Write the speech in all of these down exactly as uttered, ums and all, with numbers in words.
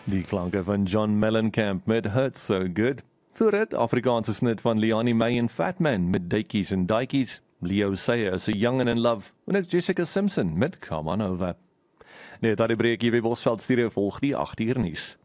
Die klanke van John Mellencamp met Hurt So Good. Voor dit, Afrikaanse snit van Liani May en Fatman met Daikies en Daikies. Leo Sayer is a Young and in Love. En ek Jessica Simpson met Come On Over. Net daar die breekie by Bosveld studio volg die agt uur nuus.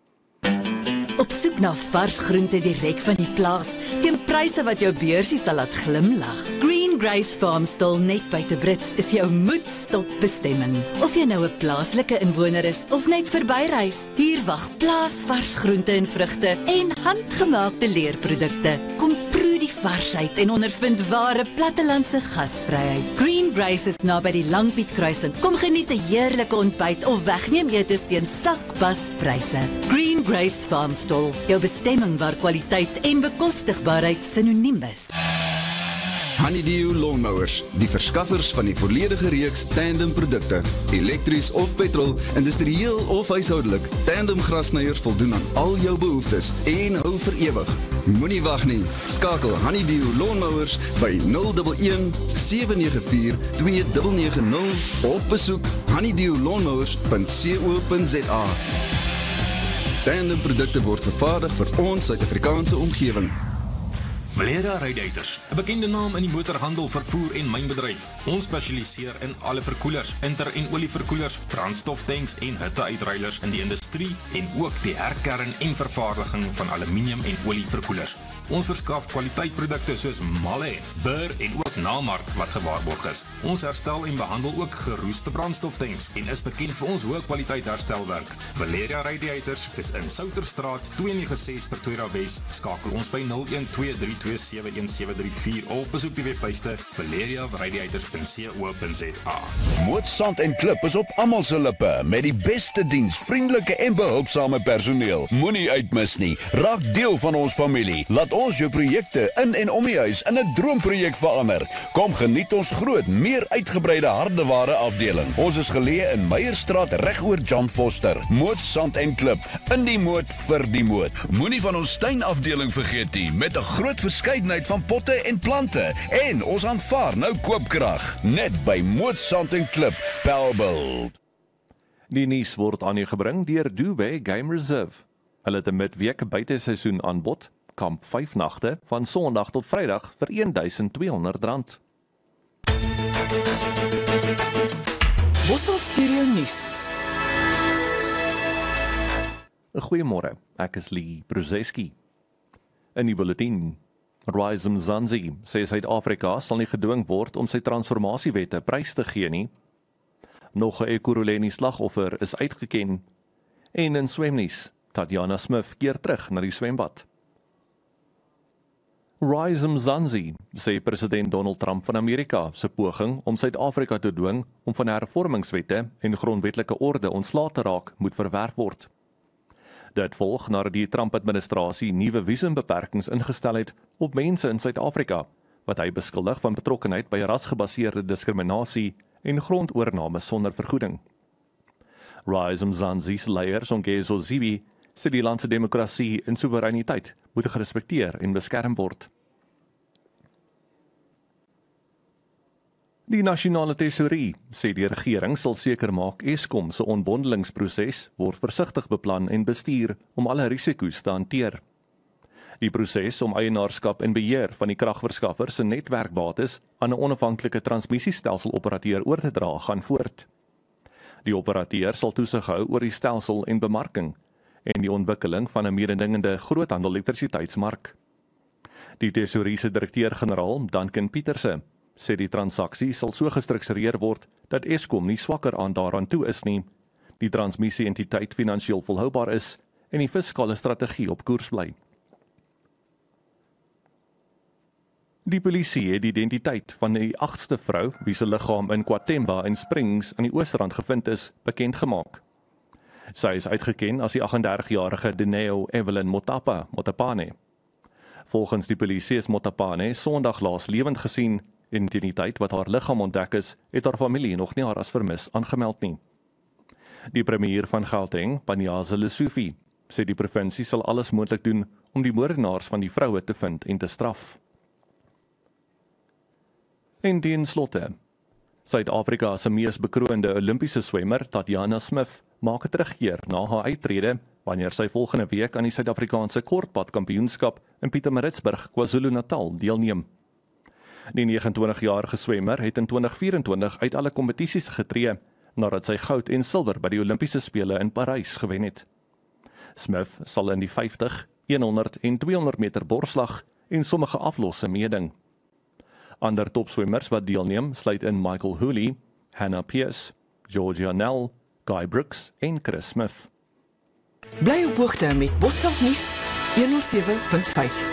Op soek na vars groente direk van die plaas, teen pryse wat jou beursie sal laat glimlag. Green Grace Farmstall net buite Brits is jou moedstop bestemming. Of jy nou 'n plaaslike inwoner is of net verbyreis, hier wag plaasvars groente en vrugte en handgemaakte leerprodukte. Kom proe die varsheid en ondervind ware plattelandse gasvryheid. Green Grace is naby die Langpiet kruising. Kom geniet 'n heerlike ontbyt of wegneem etes teen sakpaspryse. Green Grace Farmstall, jou bestemming waar kwaliteit en bekostigbaarheid sinoniem is. Honeydew Lawnmowers, die verskaffers van die volledige reeks tandem produkte. Elektries of petrol, industrieel of huishoudelik, tandem grassnyers voldoen aan al jou behoeftes en hou vir ewig. Moenie wag nie, skakel Honeydew Lawnmowers by nul een een, sewe nege vier, twee nege nege nul of besoek honeydew lawnmowers punt co punt za. Tandem produkte word vervaardig vir ons Suid-Afrikaanse omgewing. Valera Radiators, 'n bekende naam in die motorhandel, vervoer en mynbedryf. Ons spesialiseer in alle verkoelers, inter- en olieverkoelers, brandstoftanks en hitteuitruilers in die industrie en ook die herkern en vervaardiging van aluminium en olieverkoelers. Ons verskaf kwaliteitprodukte soos Malle, Burr en ook Namark wat gewaarborg is. Ons herstel en behandel ook geroeste brandstoftanks en is bekend vir ons hoë kwaliteit herstelwerk. Valeria Radiators is in Souterstraat twee nege ses Pretoria Wes. Skakel ons by nul een twee drie twee sewe een sewe drie vier of besoek die webtuiste valeria radiators punt co punt za. Moot Sand en Klip is op almal se lippe met die beste diens, vriendelike en behulpsame personeel. Moenie uitmis nie. Raak deel van ons familie. Laat ons jou projekte in en om die huis in 'n droomprojek verander. Kom geniet ons groot, meer uitgebreide hardeware afdeling. Ons is geleë in Meyerstraat reg oor John Foster. Moot Sand en Klip, in die moot vir die moot. Moenie van ons tuinafdeling vergeet nie, met 'n groot verskeidenheid van potte en plante. En ons aanvaar nou koopkrag. Net by Moot Sand en Klip, Pelbel. Die nuus word aan u gebring deur Dubé Game Reserve. Hulle het 'n midweek buiteseisoen aanbod. Kamp vyf nagte van Sondag tot Vrydag vir een duisend twee honderd rand. Bosveld Studio Nuus. Goeiemôre, ek is Lee Bruzeski. In die bulletin. Rise Mzansi sê Suid-Afrika sal nie gedwing word om sy transformasiewette prys te gee nie. Nog 'n Ekurhuleni slagoffer is uitgeken. En in swemnuus, Tatiana Smith keer terug na die swembad. Rise Mzansi sê president Donald Trump van Amerika se poging om Suid-Afrika te dwing om van hervormingswette en grondwetlike orde ontslae te raak moet verwerp word. Dit volg nadat die Trump-administrasie nuwe visumbeperkings ingestel het op mense in Suid-Afrika, wat hy beskuldig van betrokkenheid by rasgebaseerde diskriminasie en grondoorname sonder vergoeding. Rise Mzansi se leier, Songezo Zibi, sê die land se demokrasie en soewereiniteit moet gerespekteer en beskerm word. Die nasionale tesourie sê die regering sal seker maak Eskom se ontbondelingsproses word versigtig beplan en bestuur om alle risiko's te hanteer. Die proses om eienaarskap en beheer van die kragverskaffers se netwerkbates aan 'n onafhanklike transmissiestelsel-operateur oor te dra gaan voort. Die operateur sal toesig hou oor die stelsel en bemarking en die ontwikkeling van 'n mededingende groothandel elektrisiteitsmark. Die tesourie se direkteur-generaal, Duncan Peterse, sê die transaksie sal so gestruktureer word dat Eskom nie swakker aan daaraan toe is nie, die transmissie-entiteit finansiëel volhoubaar is en die fiskale strategie op koers bly. Die polisie het die identiteit van die agste vrou, wie se liggaam in KwaThemba in Springs aan die Oosrand gevind is, bekend gemaak. Sy is uitgeken as die agt en dertig-jarige Dineo Evelyn Motapa, Motapane. Volgens die polisie is Motapane Sondag laas lewend gesien. Identiteit wat haar liggaam ontdek is, het haar familie nog nie haar as vermis aangemeld nie. Die premier van Gauteng, Panyaza Lesufi, sê die provinsie sal alles moontlik doen om die moordenaars van die vroue te vind en te straf. En ten slotte, Suid-Afrika se mees bekroonde Olimpiese swemmer, Tatiana Smith, maak 'n terugkeer na haar uittrede wanneer sy volgende week aan die Suid-Afrikaanse kortpad kampioenskap in Pietermaritzburg, KwaZulu-Natal deelneem. Die negenentwintigjarige swemmer het in twintig vyf-en-twintig uit alle kompetisies getree, nadat sy goud en silwer by die Olimpiese Spele in Parys gewen het. Smith sal in die vyftig, honderd en tweehonderd meter borsslag en sommige aflosse meeding. Ander topswemmers wat deelneem sluit in Michael Hooley, Hannah Pierce, Georgia Nell, Guy Brooks en Chris Smith. Bly op hoogte met Bosveld Nuus honderd sewe punt vyf.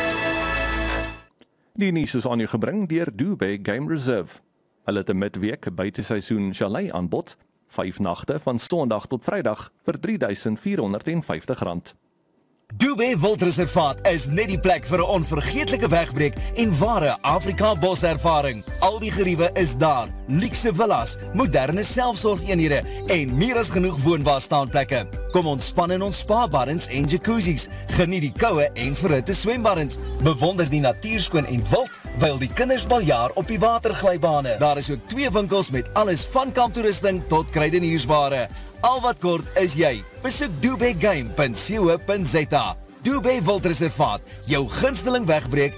Die nuus is aan u gebring deur Dubé Game Reserve. Hulle het 'n midweek buiteseisoen chalet aanbod, vyf nagte van Sondag tot Vrydag vir drie duisend vier honderd en vyftig rand. Dubé Wildreservaat is net die plek vir 'n onvergeetlike wegbreek en ware Afrika boservaring. Al die geriewe is daar, luukse villas, moderne selfsorgeenhede en meer as genoeg woonbare staanplekke. Kom ontspan in ons spa-baddens en jacuzzis, geniet die koue en verhitte swembaddens, bewonder die natuurskoon en wild, wyl die kinders baljaar op die waterglybane. Daar is ook twee winkels met alles van kamptoerusting tot kruideniersware. Al wat kort is jy. Besoek dubé game punt co punt za. Dubé Wildreservaat, jou gunsteling wegbreek